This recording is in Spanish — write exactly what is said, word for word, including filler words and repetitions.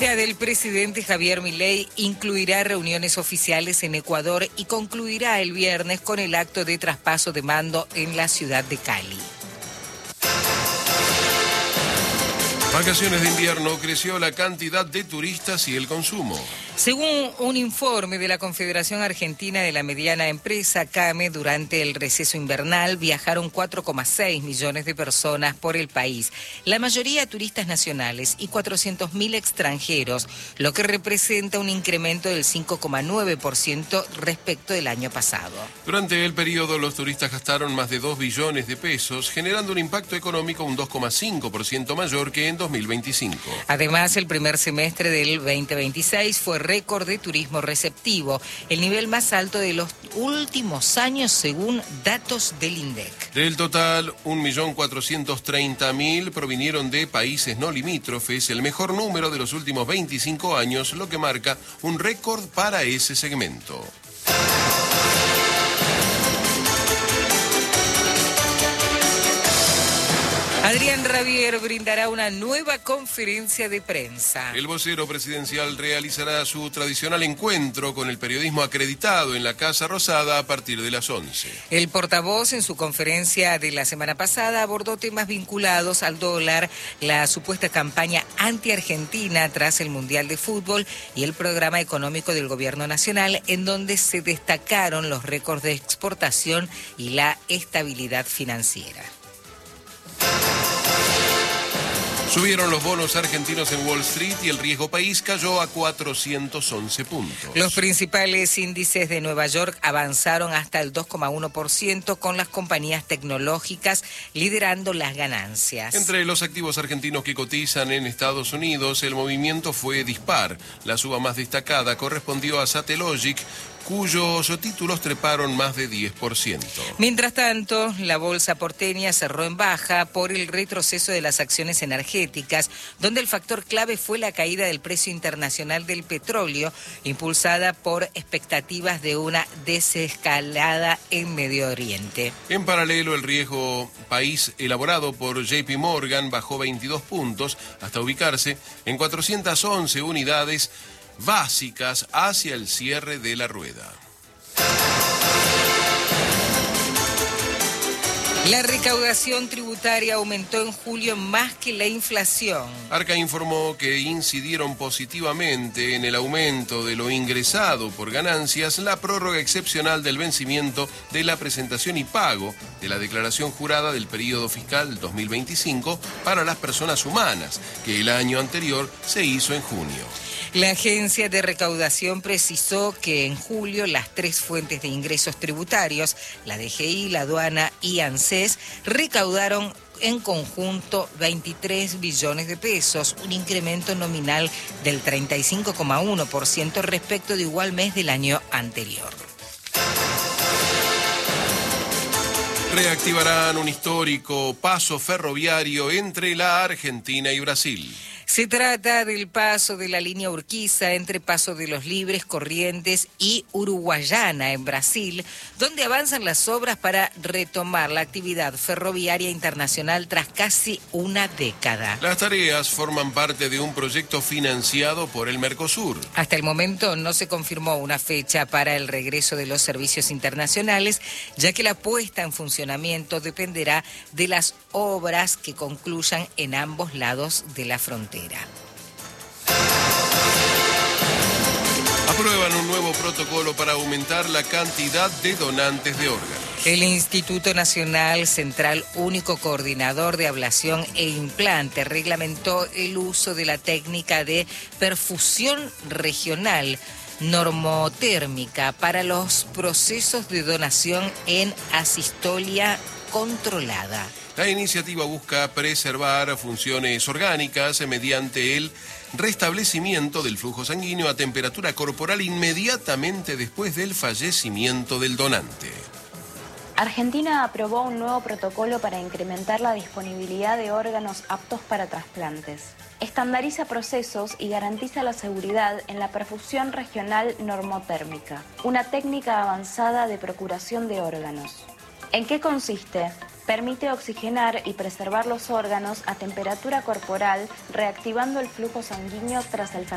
gira del presidente Javier Milei incluirá reuniones oficiales en Ecuador y concluirá el viernes con el acto de traspaso de mando en la ciudad de Cali. Vacaciones de invierno, creció la cantidad de turistas y el consumo. Según un informe de la Confederación Argentina de la Mediana Empresa, CAME, durante el receso invernal viajaron cuatro coma seis millones de personas por el país, la mayoría turistas nacionales y cuatrocientos mil extranjeros, lo que representa un incremento del cinco coma nueve por ciento respecto del año pasado. Durante el periodo, los turistas gastaron más de dos billones de pesos, generando un impacto económico un dos coma cinco por ciento mayor que en dos mil veinticinco. Además, el primer semestre del veinte veintiséis fue récord de turismo receptivo, el nivel más alto de los últimos años según datos del INDEC. Del total, un millón cuatrocientos treinta mil provinieron de países no limítrofes, el mejor número de los últimos veinticinco años, lo que marca un récord para ese segmento. Adrián Rabier brindará una nueva conferencia de prensa. El vocero presidencial realizará su tradicional encuentro con el periodismo acreditado en la Casa Rosada a partir de las once. El portavoz en su conferencia de la semana pasada abordó temas vinculados al dólar, la supuesta campaña anti-argentina tras el Mundial de Fútbol y el programa económico del Gobierno Nacional, en donde se destacaron los récords de exportación y la estabilidad financiera. Subieron los bonos argentinos en Wall Street y el riesgo país cayó a cuatrocientos once puntos. Los principales índices de Nueva York avanzaron hasta el dos coma uno por ciento, con las compañías tecnológicas liderando las ganancias. Entre los activos argentinos que cotizan en Estados Unidos, el movimiento fue dispar. La suba más destacada correspondió a Satellogic, cuyos títulos treparon más de diez por ciento. Mientras tanto, la bolsa porteña cerró en baja por el retroceso de las acciones energéticas, donde el factor clave fue la caída del precio internacional del petróleo, impulsada por expectativas de una desescalada en Medio Oriente. En paralelo, el riesgo país elaborado por J P Morgan bajó veintidós puntos hasta ubicarse en cuatrocientas once unidades básicas hacia el cierre de la rueda. La recaudación tributaria aumentó en julio más que la inflación. Arca informó que incidieron positivamente en el aumento de lo ingresado por ganancias la prórroga excepcional del vencimiento de la presentación y pago de la declaración jurada del periodo fiscal dos mil veinticinco para las personas humanas, que el año anterior se hizo en junio. La agencia de recaudación precisó que en julio las tres fuentes de ingresos tributarios, la D G I, la aduana y ANSES, recaudaron en conjunto veintitrés billones de pesos, un incremento nominal del treinta y cinco coma uno por ciento respecto de igual mes del año anterior. Reactivarán un histórico paso ferroviario entre la Argentina y Brasil. Se trata del paso de la línea Urquiza entre Paso de los Libres, Corrientes y Uruguayana en Brasil, donde avanzan las obras para retomar la actividad ferroviaria internacional tras casi una década. Las tareas forman parte de un proyecto financiado por el Mercosur. Hasta el momento no se confirmó una fecha para el regreso de los servicios internacionales, ya que la puesta en funcionamiento dependerá de las obras que concluyan en ambos lados de la frontera. Aprueban un nuevo protocolo para aumentar la cantidad de donantes de órganos. El Instituto Nacional Central Único Coordinador de Ablación e Implante reglamentó el uso de la técnica de perfusión regional normotérmica para los procesos de donación en asistolia controlada. La iniciativa busca preservar funciones orgánicas mediante el restablecimiento del flujo sanguíneo a temperatura corporal inmediatamente después del fallecimiento del donante. Argentina aprobó un nuevo protocolo para incrementar la disponibilidad de órganos aptos para trasplantes. Estandariza procesos y garantiza la seguridad en la perfusión regional normotérmica, una técnica avanzada de procuración de órganos. ¿En qué consiste? Permite oxigenar y preservar los órganos a temperatura corporal, reactivando el flujo sanguíneo tras el